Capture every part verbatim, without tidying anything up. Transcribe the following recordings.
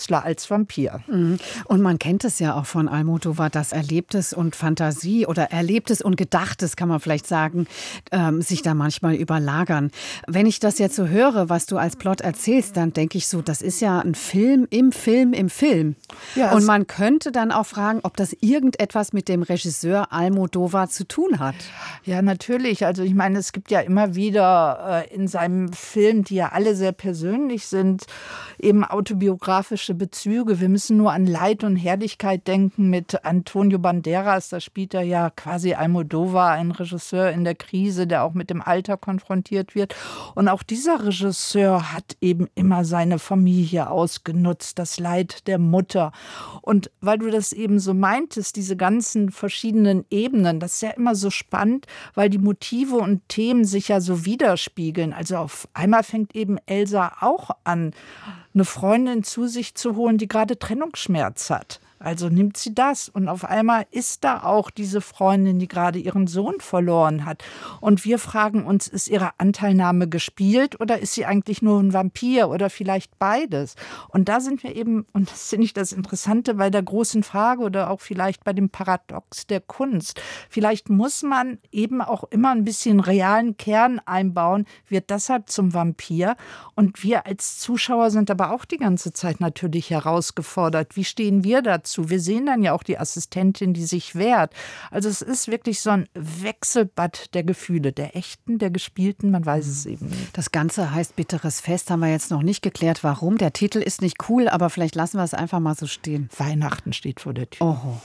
Künstler als Vampir. Mhm. Und man kennt es ja auch von Almodóvar, dass Erlebtes und Fantasie oder Erlebtes und Gedachtes, kann man vielleicht sagen, ähm, sich da manchmal überlagern. Wenn ich das jetzt so höre, was du als Plot erzählst, dann denke ich so, das ist ja ein Film im Film im Film. Ja, und man könnte dann auch fragen, ob das irgendetwas mit dem Regisseur Almodóvar zu tun hat. Ja, natürlich. Also ich meine, es gibt ja immer wieder äh, in seinem Film, die ja alle sehr persönlich sind, eben autobiografische Bezüge. Wir müssen nur an Leid und Herrlichkeit denken mit Antonio Banderas. Da spielt er ja quasi Almodóvar, ein Regisseur in der Krise, der auch mit dem Alter konfrontiert wird. Und auch dieser Regisseur hat eben immer seine Familie ausgenutzt, das Leid der Mutter. Und weil du das eben so meintest, diese ganzen verschiedenen Ebenen, das ist ja immer so spannend, weil die Motive und Themen sich ja so widerspiegeln. Also auf einmal fängt eben Elsa auch an, eine Freundin zu sich zu holen, die gerade Trennungsschmerz hat. Also nimmt sie das und auf einmal ist da auch diese Freundin, die gerade ihren Sohn verloren hat. Und wir fragen uns, ist ihre Anteilnahme gespielt oder ist sie eigentlich nur ein Vampir oder vielleicht beides? Und da sind wir eben, und das finde ich das Interessante bei der großen Frage oder auch vielleicht bei dem Paradox der Kunst. Vielleicht muss man eben auch immer ein bisschen realen Kern einbauen, wird deshalb zum Vampir. Und wir als Zuschauer sind aber auch die ganze Zeit natürlich herausgefordert. Wie stehen wir dazu? Wir sehen dann ja auch die Assistentin, die sich wehrt. Also es ist wirklich so ein Wechselbad der Gefühle, der echten, der gespielten, man weiß es eben nicht. Das Ganze heißt Bitteres Fest, haben wir jetzt noch nicht geklärt, warum. Der Titel ist nicht cool, aber vielleicht lassen wir es einfach mal so stehen. Weihnachten steht vor der Tür. Oho.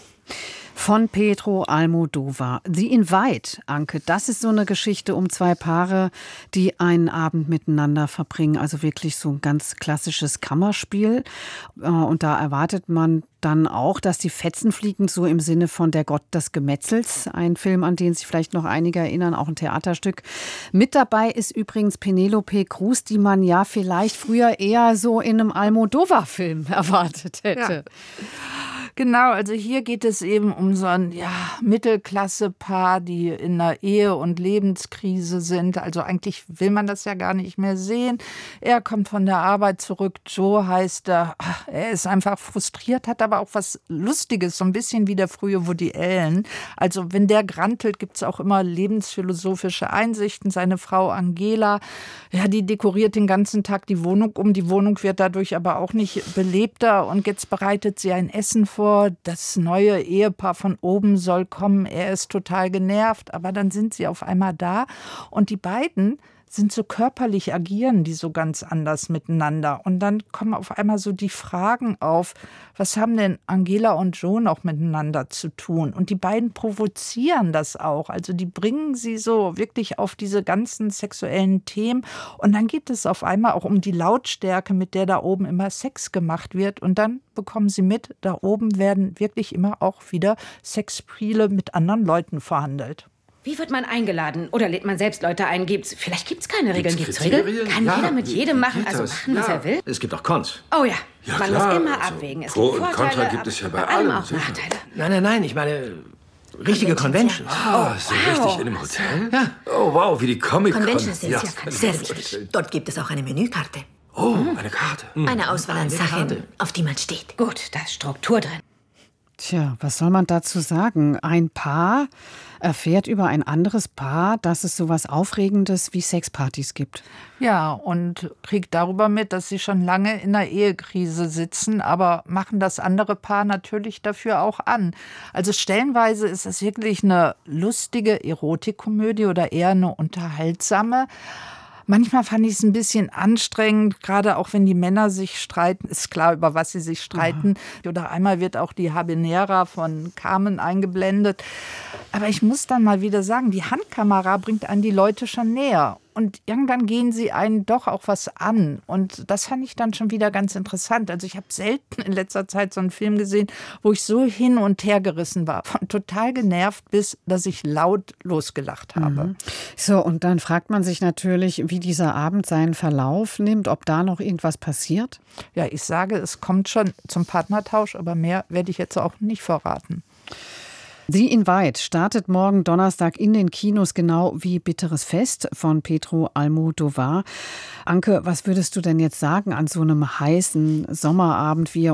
Von Pedro Almodóvar. The Invite, Anke, das ist so eine Geschichte um zwei Paare, die einen Abend miteinander verbringen. Also wirklich so ein ganz klassisches Kammerspiel. Und da erwartet man dann auch, dass die Fetzen fliegen, so im Sinne von Der Gott des Gemetzels. Ein Film, an den sich vielleicht noch einige erinnern, auch ein Theaterstück. Mit dabei ist übrigens Penelope Cruz, die man ja vielleicht früher eher so in einem Almodóvar-Film erwartet hätte. Ja. Genau, also hier geht es eben um so ein ja, Mittelklasse-Paar, die in einer Ehe- und Lebenskrise sind. Also eigentlich will man das ja gar nicht mehr sehen. Er kommt von der Arbeit zurück, Joe heißt er. Er ist einfach frustriert, hat aber auch was Lustiges, so ein bisschen wie der frühe Woody Allen. Also wenn der grantelt, gibt es auch immer lebensphilosophische Einsichten. Seine Frau Angela, ja, die dekoriert den ganzen Tag die Wohnung um. Die Wohnung wird dadurch aber auch nicht belebter und jetzt bereitet sie ein Essen vor. Das neue Ehepaar von oben soll kommen. Er ist total genervt, aber dann sind sie auf einmal da. Und die beiden sind so körperlich, agieren die so ganz anders miteinander. Und dann kommen auf einmal so die Fragen auf, was haben denn Angela und Joe noch miteinander zu tun? Und die beiden provozieren das auch. Also die bringen sie so wirklich auf diese ganzen sexuellen Themen. Und dann geht es auf einmal auch um die Lautstärke, mit der da oben immer Sex gemacht wird. Und dann bekommen sie mit, da oben werden wirklich immer auch wieder Sexspiele mit anderen Leuten verhandelt. Wie wird man eingeladen? Oder lädt man selbst Leute ein? Gibt's, vielleicht gibt es keine Regeln. Gibt es Kriterien? Regeln? Kann Ja, jeder mit wie- jedem wie machen, geht also das? machen, was Ja. er will? Es gibt auch Cons. Oh ja, Ja, man klar, muss immer also abwägen. Es Pro gibt und Vorteile, Contra gibt es ja bei allem allem, auch sicher. Nachteile. Nein, nein, nein, ich meine richtige Conventions. Ah, so wow. richtig in einem Hotel? Ja. Oh, wow, wie die Comic-Con. Conventions sind Ja. ja sehr wichtig. Dort gibt es auch eine Menükarte. Oh, eine Karte. Eine Auswahl an Eine Sachen, Karte. auf die man steht. Gut, da ist Struktur drin. Tja, was soll man dazu sagen? Ein Paar erfährt über ein anderes Paar, dass es sowas Aufregendes wie Sexpartys gibt. Ja, und kriegt darüber mit, dass sie schon lange in einer Ehekrise sitzen, aber machen das andere Paar natürlich dafür auch an. Also stellenweise ist es wirklich eine lustige Erotikkomödie oder eher eine unterhaltsame. Manchmal fand ich es ein bisschen anstrengend, gerade auch wenn die Männer sich streiten. Ist klar, über was sie sich streiten. Aha. Oder einmal wird auch die Habanera von Carmen eingeblendet. Aber ich muss dann mal wieder sagen, die Handkamera bringt einen die Leute schon näher. Und irgendwann gehen sie einen doch auch was an. Und das fand ich dann schon wieder ganz interessant. Also ich habe selten in letzter Zeit so einen Film gesehen, wo ich so hin und her gerissen war. Von total genervt bis, dass ich laut losgelacht habe. Mhm. So, und dann fragt man sich natürlich, wie dieser Abend seinen Verlauf nimmt, ob da noch irgendwas passiert. Ja, ich sage, es kommt schon zum Partnertausch, aber mehr werde ich jetzt auch nicht verraten. The Invite startet morgen Donnerstag in den Kinos, genau wie Bitteres Fest von Pedro Almodóvar. Anke, was würdest du denn jetzt sagen an so einem heißen Sommerabend, wie er